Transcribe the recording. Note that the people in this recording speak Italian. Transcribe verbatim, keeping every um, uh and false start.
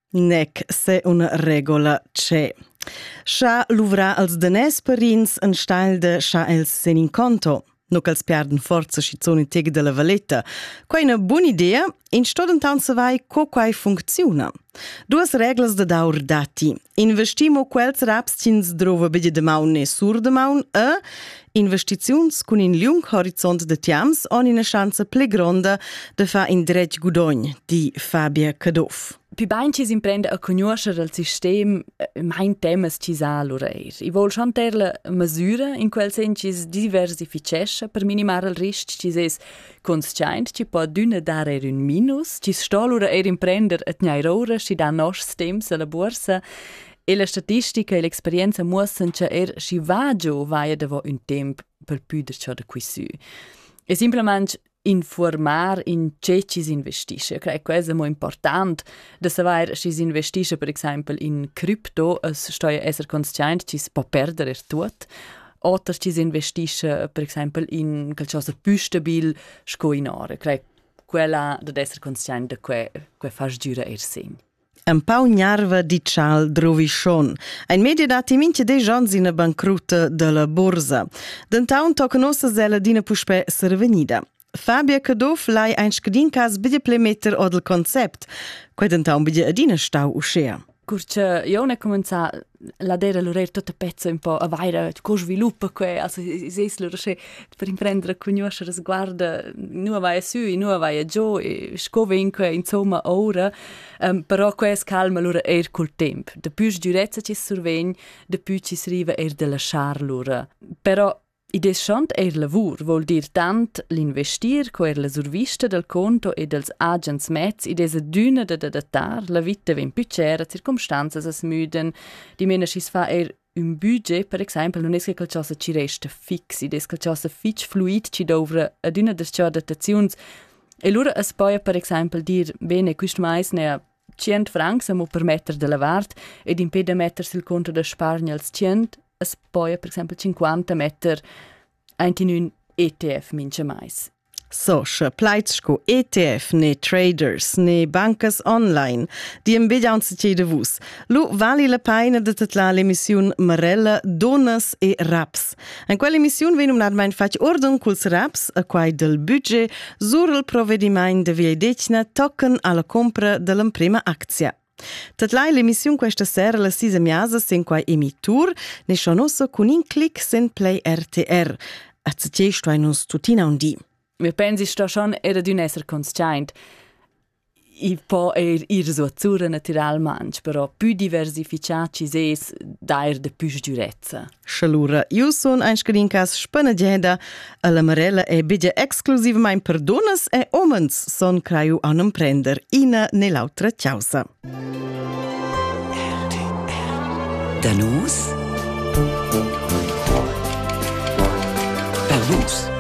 Nec se una regola c'è. Scha luvra als danès parins en stail de scha els sen in conto. No che els perden forza schizoni teg de la valletta. Quai una buona idea, in stodentan se vai co quai funziona. Duas reglas de daur dati. Investimo quels raps tins drova bide de maun ne sur de maun e investiziuns cun in lung horizont de tiams on ina chanza ple gronda de fa in dret gudogn, di Fabia Cadoff. Pi bain ci si imprende a conoscere il sistema, mein temas ci sa l'oreir. I vol schon ter la misura in quel sen ci diversificesce per minimare il risc ci ses conscient, ci po d'una dare un minus, ci sto l'oreir imprender et gnai rora, ci da nos temps alla borsa, e la statistica e l'esperienza muossen che er ci va giù vaia davo un temp per püder ciò da qui su. E simplement informar in ce ci si investisce. Io credo che questo è molto importante, da sapere se si investisce, per esempio, in cripto, es stoi essere consciente ci si può perdere tutto, o ci si investisce, per esempio, in qualcosa più stabile, sco in ore. Credo quella da essere consciente che que fa giura er segno. Un pau gnarva di cial drovichon. Ein media dati minche de gions in a bancaruta de la borsa. D'entaun tocca nossa zela dina puspe servenida. Fabia Cadoff lai ein scadin cas bide plemeter o del concept, quai d'entaun bide adina stau uscea. Curce, io ne comincia la dera l'orer tutta pezza un po' a vaira, co sviluppa que, also es lo roche per imprendere a conoscere sguarda, nu vai su, nu vai giù, e scove in que insomma ora, um, però quest calma l'ora er col temp. De più giurezza ci survegn, de più ci sriva er de lasciar l'ora. Però Ides schont er lavur vuol dir tant l'investir co er la survista del conto e dels agents mezz ides a düna de datar la vita ven più cera, circumstanzas as müden, di mena schis fa er un budget, per esempio, non è che qualcosa ci resta fix, ides qualcosa fitch fluid ci dovra ad una des ciò dataziuns e lura as poi per esempio dir bene quist mais ne a cent francs mo permetter de lavart ed impede mettersi il conto da spargnals cent es poi, per esempio, cinquanta meter in un E T F mince mais. So, sche pleitsco E T F ne traders ne bancas online, di imbediaun se chiede vus. Lu vali la paina de tatla l'emission Marella Donas e Raps. In quell'emission venum nadmain fac ordon culs raps a quai del budget sur il provedimain de via decina tocken alla compra dell'imprima aktia. Tatlai l'emission questa sera la sisa miasa sen quai emitur ne shonossa con in click sen play R T R. A zitiesto ai nos tutina un di. Mi pensi sto schon era d'un esser conscient. I po er ir so azzurra naturalmente, però più diversificat ci ses dair de più giurezza. Schalura, io son ein scadinkas spanageda, a la Marella e bidja exclusivamente per donas e omens son craiu an emprender ina nell'altra ciausa. Danus? Per nus?